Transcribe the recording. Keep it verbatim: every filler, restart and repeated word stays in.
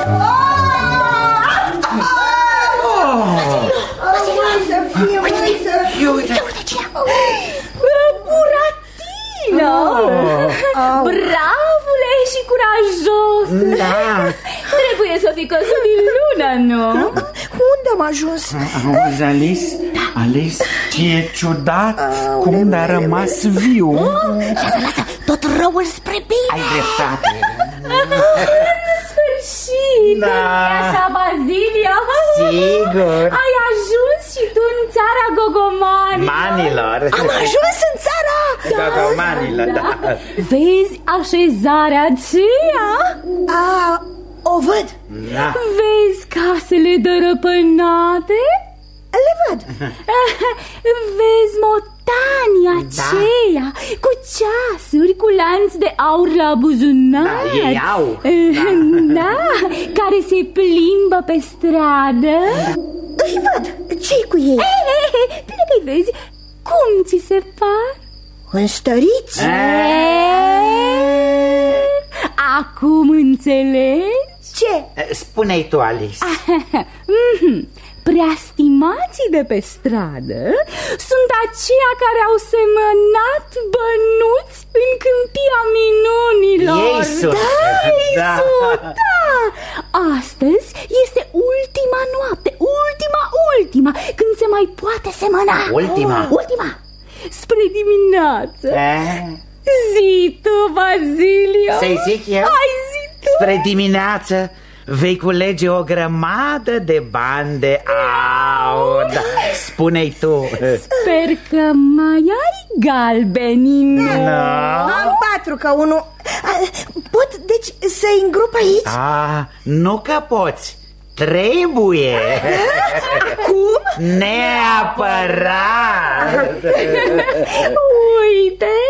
Buratino! Bravule și curajos! Da! Trebuie să fii căzut din lună, nu? Unde am ajuns? Auzi, Alice? Alice, ce e ciudat cum a rămas viu. Lasă, lasă, tot răul spre bine. Ai dreptate. În sfârșit! Da. Nu-i așa, Bazilio? Sigur. Ai ajuns și tu în țara gogomanilor. Manilor. Am ajuns în țara Gogomanilor, da. Vezi așezarea aceea? A, o văd. Da. Vezi casele dărăpânate? Le văd. Vezi motanii aceia cu ceasuri, cu lanț de aur la buzunar. Da, ei au. Da, care se plimbă pe stradă. Îi văd. Ce-i cu ei? Bine că-i vezi. Cum ți se par? Înstăriți? Acum înțelegi? Ce? Spune-i tu, Alice. Preastimații de pe stradă sunt aceia care au semănat bănuți în câmpia minunilor. Ei sunt. Da, ei Da. sunt, da. Astăzi este ultima noapte, ultima, ultima, când se mai poate semăna. Ultima? Ultima. Spre dimineață. Eh? Zi tu, Bazilio. Să-i zic eu? Hai, zi tu. Spre dimineață vei culege o grămadă de bani de aur. Da. Spune-i tu. Sper că mai ai galbeni, nu? Am patru ca unul. Pot, deci, să-i îngrop aici? Ah, nu că poți. Trebuie. Acum? Neapărat. Uite,